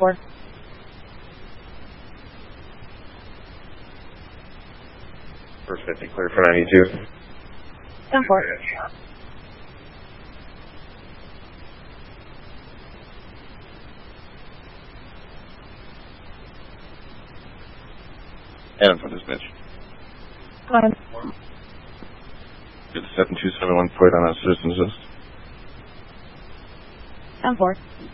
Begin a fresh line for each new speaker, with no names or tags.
4.
First 50, clear for 92.
10-4.
Adam for dispatch.
Climb.
Good 7271 point on that citizen assist.
10-4.